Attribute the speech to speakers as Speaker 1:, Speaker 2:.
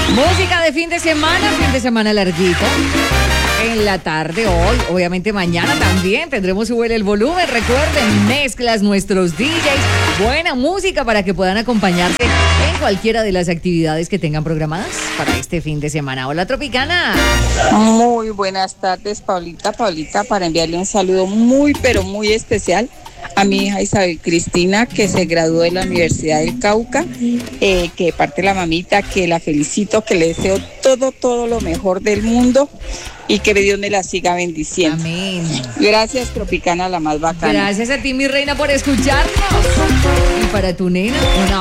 Speaker 1: Música de fin de semana larguito. En la tarde hoy, obviamente mañana también tendremos Súbele el Volumen. Recuerden, mezclas nuestros DJs, buena música para que puedan acompañarse en cualquiera de las actividades que tengan programadas para este fin de semana. Hola, Tropicana.
Speaker 2: Muy buenas tardes, Paulita, para enviarle un saludo muy, pero muy especial a mi hija Isabel Cristina, que se graduó de la Universidad del Cauca, que de parte de la mamita, que la felicito, que le deseo todo lo mejor del mundo y que Dios me la siga bendiciendo.
Speaker 1: Amén.
Speaker 2: Gracias, Tropicana, la más bacana.
Speaker 1: Gracias a ti, mi reina, por escucharnos. Y para tu nena, una